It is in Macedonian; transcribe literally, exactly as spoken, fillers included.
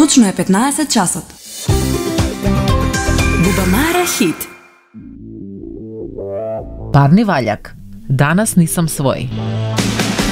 Точно е петнаесет часот. Бубамара хит. Парни ваљак. Данас нисам свој.